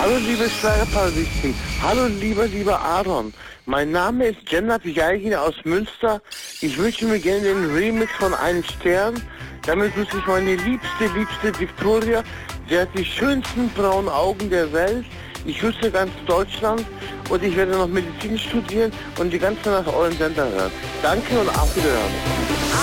Hallo liebe Schlagerparadiesen. Hallo lieber Aaron. Mein Name ist Jennat Jaigin aus Münster. Ich wünsche mir gerne den Remix von Einen Stern. Damit grüße ich meine liebste Victoria. Sie hat die schönsten braunen Augen der Welt. Ich grüße ganz Deutschland und ich werde noch Medizin studieren und die ganze Nacht euren Sender hören. Danke und auf Wiederhören.